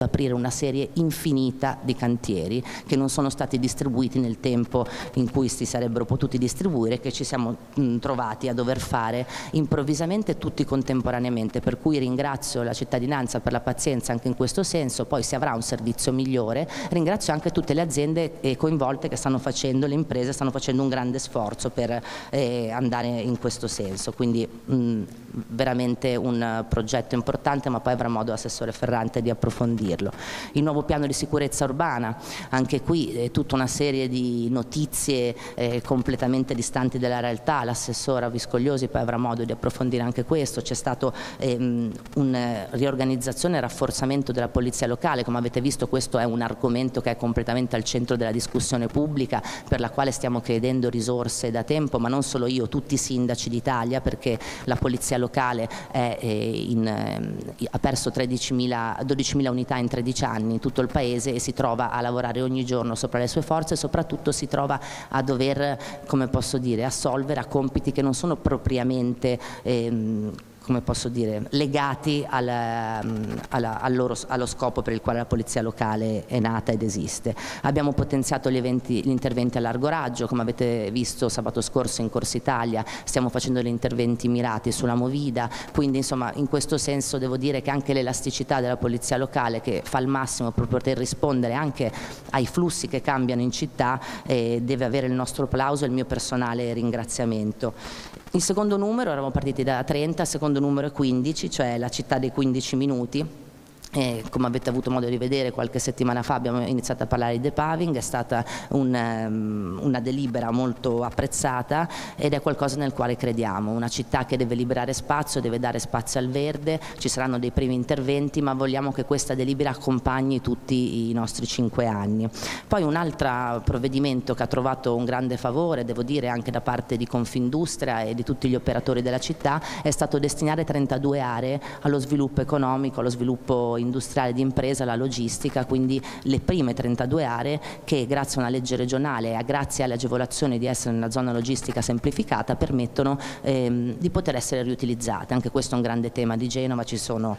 aprire una serie infinita di cantieri che non sono stati distribuiti nel tempo in cui si sarebbero potuti distribuire, che ci siamo trovati a dover fare improvvisamente tutti contemporaneamente, per cui ringrazio la cittadinanza per la pazienza anche in questo senso. Poi si avrà un servizio migliore. Ringrazio anche tutte le aziende coinvolte che stanno facendo, le imprese stanno facendo un grande sforzo per andare in questo senso, quindi veramente un progetto importante, ma poi avrà modo Assessore Ferrante di approfondirlo. Il nuovo piano di sicurezza urbana, anche qui tutta una serie di notizie completamente distanti dalla realtà. L'assessora Viscogliosi poi avrà modo di approfondire anche questo. C'è stato una riorganizzazione e rafforzamento della polizia locale. Come avete visto, questo è un argomento che è completamente al centro della discussione pubblica, per la quale stiamo chiedendo risorse da tempo, ma non solo io, tutti i sindaci d'Italia, perché la polizia locale ha perso 12.000 unità in 13 anni in tutto il paese e si trova a lavorare ogni giorno sopra le sue forze, e soprattutto si trova a dover, come posso dire, assolvere a compiti che non sono propriamente come posso dire, legati allo scopo per il quale la polizia locale è nata ed esiste. Abbiamo potenziato gli interventi a largo raggio. Come avete visto sabato scorso in Corsa Italia stiamo facendo gli interventi mirati sulla Movida, quindi insomma in questo senso devo dire che anche l'elasticità della polizia locale, che fa il massimo per poter rispondere anche ai flussi che cambiano in città, deve avere il nostro applauso e il mio personale ringraziamento. Il secondo numero, eravamo partiti da 30, il secondo numero è 15, cioè la città dei 15 minuti. Come avete avuto modo di vedere, qualche settimana fa abbiamo iniziato a parlare di depaving. È stata una delibera molto apprezzata ed è qualcosa nel quale crediamo. Una città che deve liberare spazio, deve dare spazio al verde. Ci saranno dei primi interventi, ma vogliamo che questa delibera accompagni tutti i nostri 5 anni. Poi un altro provvedimento che ha trovato un grande favore, devo dire, anche da parte di Confindustria e di tutti gli operatori della città, è stato destinare 32 aree allo sviluppo economico, allo sviluppo industriale di impresa, la logistica, quindi le prime 32 aree che grazie a una legge regionale e grazie alle agevolazioni di essere nella zona logistica semplificata permettono di poter essere riutilizzate. Anche questo è un grande tema di Genova. Ci sono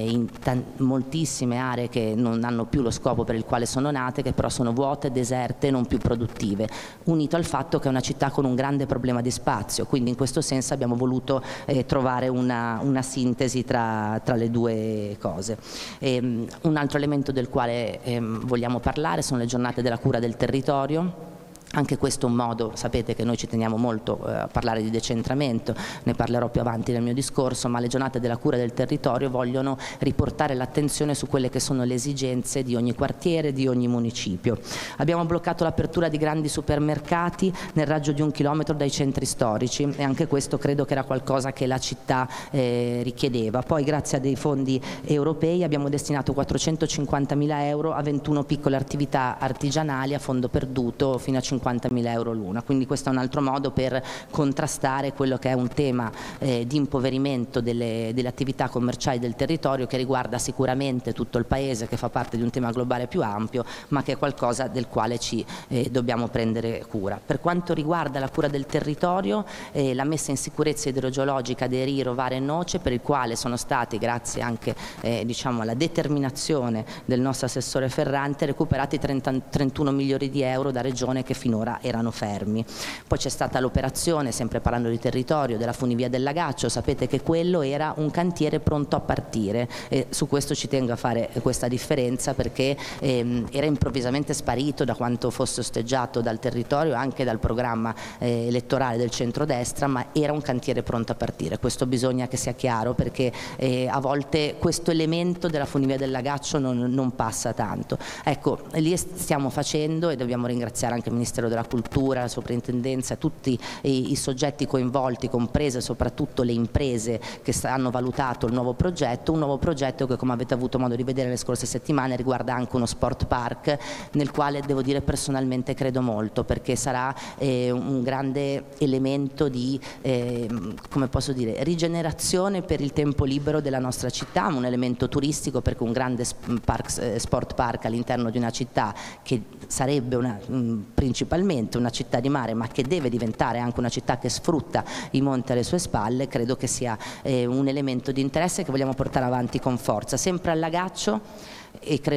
moltissime aree che non hanno più lo scopo per il quale sono nate, che però sono vuote, deserte, non più produttive, unito al fatto che è una città con un grande problema di spazio, quindi in questo senso abbiamo voluto trovare una sintesi tra le due cose. Un altro elemento del quale vogliamo parlare sono le giornate della cura del territorio. Anche questo è un modo, sapete che noi ci teniamo molto a parlare di decentramento, ne parlerò più avanti nel mio discorso, ma le giornate della cura del territorio vogliono riportare l'attenzione su quelle che sono le esigenze di ogni quartiere, di ogni municipio. Abbiamo bloccato l'apertura di grandi supermercati nel raggio di 1 chilometro dai centri storici, e anche questo credo che era qualcosa che la città richiedeva. Poi grazie a dei fondi europei abbiamo destinato 450.000 euro a 21 piccole attività artigianali a fondo perduto fino a 50.000 euro l'una, quindi questo è un altro modo per contrastare quello che è un tema di impoverimento delle attività commerciali del territorio, che riguarda sicuramente tutto il paese, che fa parte di un tema globale più ampio, ma che è qualcosa del quale ci dobbiamo prendere cura. Per quanto riguarda la cura del territorio, la messa in sicurezza idrogeologica dei Ri, Rovare e Noce, per il quale sono stati, grazie anche diciamo alla determinazione del nostro assessore Ferrante, recuperati 31 milioni di euro da Regione che finora erano fermi. Poi c'è stata l'operazione, sempre parlando di territorio, della funivia del Lagaccio. Sapete che quello era un cantiere pronto a partire, e su questo ci tengo a fare questa differenza, perché era improvvisamente sparito da quanto fosse osteggiato dal territorio, anche dal programma elettorale del centrodestra, ma era un cantiere pronto a partire. Questo bisogna che sia chiaro, perché a volte questo elemento della funivia del Lagaccio non passa tanto. Ecco, lì stiamo facendo, e dobbiamo ringraziare anche il Ministero della Cultura, la Soprintendenza, tutti i soggetti coinvolti, comprese soprattutto le imprese che hanno valutato il nuovo progetto, un nuovo progetto che, come avete avuto modo di vedere le scorse settimane, riguarda anche uno sport park, nel quale devo dire personalmente credo molto, perché sarà un grande elemento di come posso dire, rigenerazione per il tempo libero della nostra città, un elemento turistico, perché un grande sport park all'interno di una città che sarebbe principalmente una città di mare, ma che deve diventare anche una città che sfrutta i monti alle sue spalle, credo che sia un elemento di interesse che vogliamo portare avanti con forza. Sempre al Lagaccio e credo